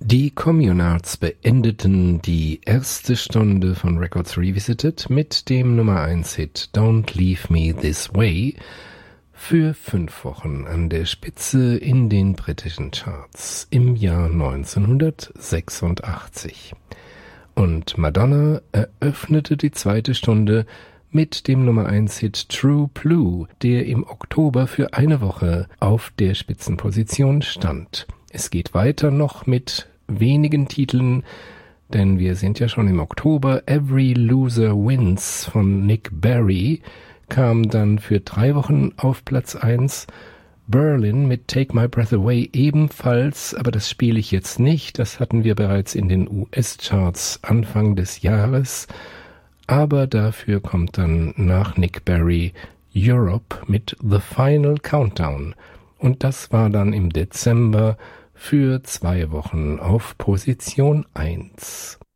Die Communards beendeten die erste Stunde von Records Revisited mit dem Nummer 1 Hit Don't Leave Me This Way für 5 Wochen an der Spitze in den britischen Charts im Jahr 1986. Und Madonna eröffnete die zweite Stunde mit dem Nummer 1 Hit True Blue, der im Oktober für eine Woche auf der Spitzenposition stand. Es geht weiter noch mit wenigen Titeln, denn wir sind ja schon im Oktober. Every Loser Wins von Nick Berry kam dann für 3 Wochen auf Platz 1. Berlin mit Take My Breath Away ebenfalls, aber das spiele ich jetzt nicht. Das hatten wir bereits in den US-Charts Anfang des Jahres. Aber dafür kommt dann nach Nick Berry Europe mit The Final Countdown. Und das war dann im Dezember für 2 Wochen auf Position 1.